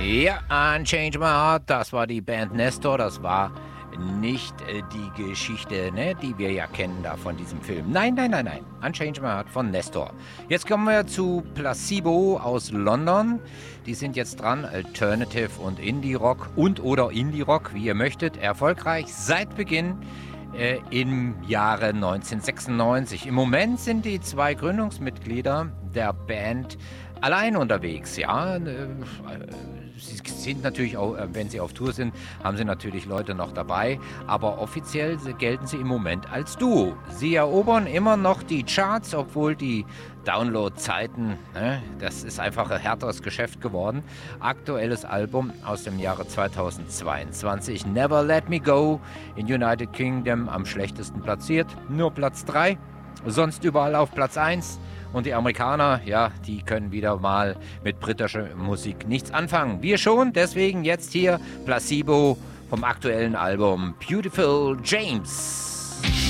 Ja, Unchange My Heart, das war die Band Nestor, das war nicht die Geschichte, ne, die wir ja kennen da von diesem Film. Nein. Unchange My Heart von Nestor. Jetzt kommen wir zu Placebo aus London. Die sind jetzt dran, Alternative und Indie-Rock oder Indie-Rock, wie ihr möchtet, erfolgreich seit Beginn im Jahre 1996. Im Moment sind die zwei Gründungsmitglieder der Band allein unterwegs, ja. Sie sind natürlich auch, wenn sie auf Tour sind, haben sie natürlich Leute noch dabei, aber offiziell gelten sie im Moment als Duo. Sie erobern immer noch die Charts, obwohl die Download-Zeiten, ne, das ist einfach ein härteres Geschäft geworden. Aktuelles Album aus dem Jahre 2022, Never Let Me Go, in United Kingdom am schlechtesten platziert, nur Platz 3, sonst überall auf Platz 1. Und die Amerikaner, ja, die können wieder mal mit britischer Musik nichts anfangen. Wir schon, deswegen jetzt hier Placebo vom aktuellen Album Beautiful James.